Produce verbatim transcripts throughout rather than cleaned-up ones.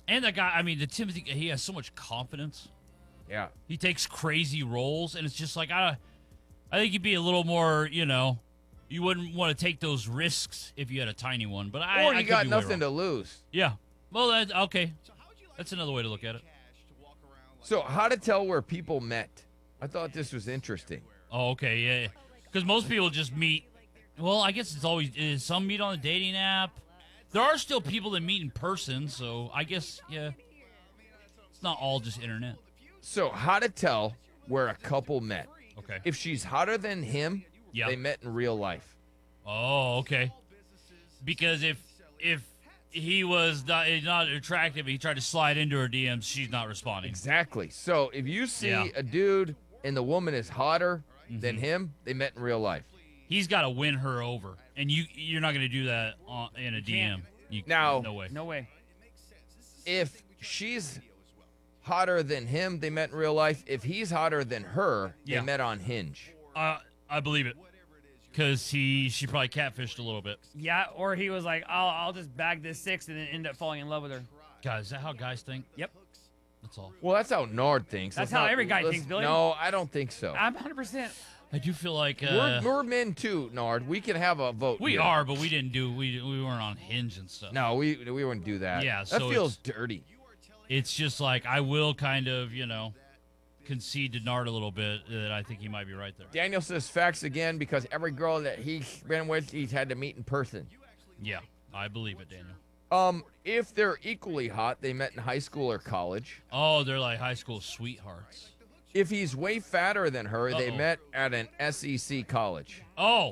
And that guy, I mean, the Timothy, he has so much confidence. Yeah. He takes crazy roles, and it's just like, I, I think you'd be a little more, you know, you wouldn't want to take those risks if you had a tiny one. But I, Or I you could got be way nothing wrong. to lose. Yeah. Well, that, okay. That's another way to look at it. So, how to tell where people met? I thought this was interesting. Oh, okay, yeah. Because most people just meet. Well, I guess it's always is some meet on a dating app. There are still people that meet in person, so I guess yeah, it's not all just internet. So, how to tell where a couple met? Okay. If she's hotter than him, Yeah. they met in real life. Oh, okay. Because if if he was not, not attractive, he tried to slide into her D Ms, she's not responding. Exactly. So, if you see Yeah. a dude and the woman is hotter Mm-hmm. than him, they met in real life. He's got to win her over, and you you're not going to do that on, in a D M. You, Now- no way. No way. If she's hotter than him, they met in real life. If he's hotter than her, Yeah. they met on Hinge. Uh, I believe it. Because he she probably catfished a little bit. Yeah, or he was like, I'll, I'll just bag this six and then end up falling in love with her. Guys, is that how guys think? Yep. That's all. Well, that's how Nard thinks. That's Let's how not- every guy let's- thinks, Billy. No, I don't think so. I'm one hundred percent. I do feel like uh, we're, we're men too, Nard. We can have a vote. we here. are, but we didn't do we we weren't on Hinge and stuff. No, we we wouldn't do that. Yeah, that so feels dirty. It's just like I will kind of you know concede to Nard a little bit that I think he might be right there. Daniel says facts again because every girl that he's been with, he's had to meet in person. Yeah, I believe it, Daniel. Um, if they're equally hot, they met in high school or college. Oh, they're like high school sweethearts. If he's way fatter than her, they Uh-oh. met at an S E C college. Oh,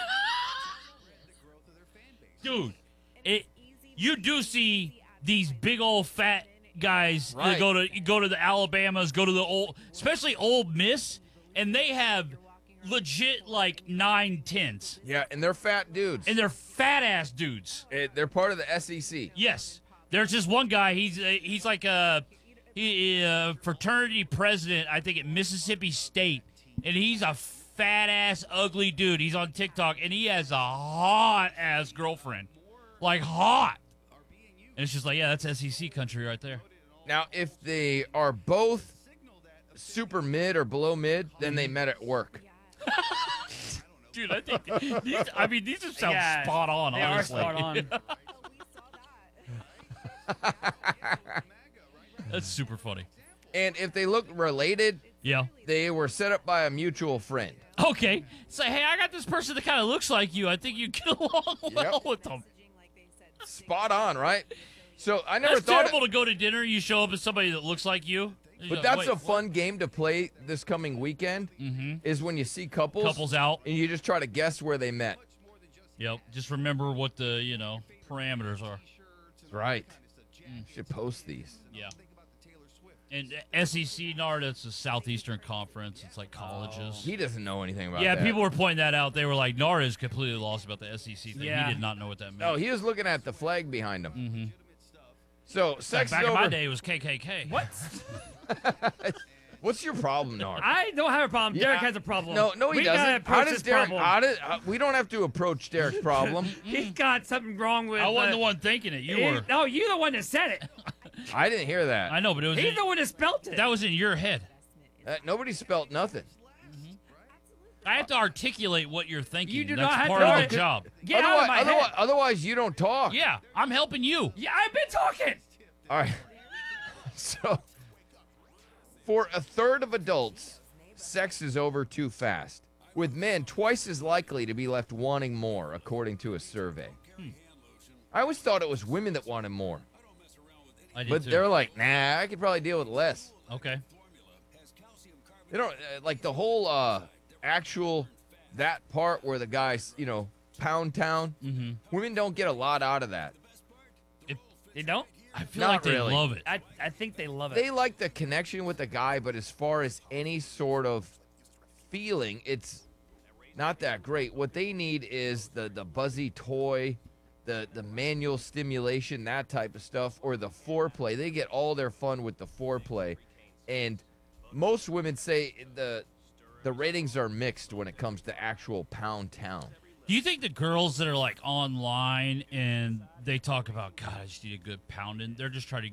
dude, it you do see these big old fat guys Right. that go to go to the Alabamas, go to the old, especially Old Miss, and they have legit like nine tens, Yeah, and they're fat dudes. and they're fat ass dudes. Eh, they're part of the S E C. Yes, there's just one guy. He's uh, he's like a he, uh, fraternity president, I think, at Mississippi State, and he's a fat ass ugly dude. He's on TikTok, and he has a hot ass girlfriend, like hot. And it's just like, yeah, that's S E C country right there. Now, if they are both super mid or below mid, then they met at work. Dude, I think these, I mean these just sound Yeah, spot on. They honestly. are spot on. That's super funny. And if they look related, Yeah. they were set up by a mutual friend. Okay. Say, hey, I got this person that kind of looks like you. I think you get along well Yep. with them. Spot on, right? So I never That's thought, terrible to go to dinner. You show up as somebody that looks like you. You but go, that's "Wait, a what?" fun game to play this coming weekend. Mhm. Is when you see couples, Couples out. and you just try to guess where they met. Yep. Just remember what the you know parameters are. Right. Should post these. Yeah. And S E C Nard, it's the Southeastern Conference. It's like colleges. He doesn't know anything about yeah, that. people were pointing that out. They were like, Nard is completely lost about the S E C thing. Yeah. He did not know what that meant. No, he was looking at the flag behind him. Mm-hmm. So sex Back is in over. my day, it was K K K. What? What's your problem, Nard? I don't have a problem. Yeah, Derek has a problem. No, no, he we Gotta doesn't. approach How does this Derek? problem. How did, uh, we don't have to approach Derek's problem. He's got something wrong with. I wasn't uh, the one thinking it. You he- were. No, you're the one that said it. I didn't hear that. I know, but it was He's in, the one that spelt it. that was in your head. Uh, nobody spelt nothing. I have to articulate what you're thinking. You do That's not have part to of the artic- job. Get otherwise, out of my otherwise, head. otherwise, you don't talk. Yeah, I'm helping you. Yeah, I've been talking. All right. So, for a third of adults, sex is over too fast, with men twice as likely to be left wanting more, according to a survey. Hmm. I always thought it was women that wanted more, I did but too. they're like, nah, I could probably deal with less. Okay. They don't uh, like the whole uh, actual that part where the guys, you know, pound town. Mm-hmm. Women don't get a lot out of that. They don't? I feel Not like they really. love it. I, I think they love it. They like the connection with the guy, but as far as any sort of feeling, it's not that great. What they need is the the buzzy toy, the the manual stimulation, that type of stuff, or the foreplay. They get all their fun with the foreplay, and most women say the the ratings are mixed when it comes to actual pound town. Do you think the girls that are like online and they talk about, God, I just need a good pounding, they're just trying to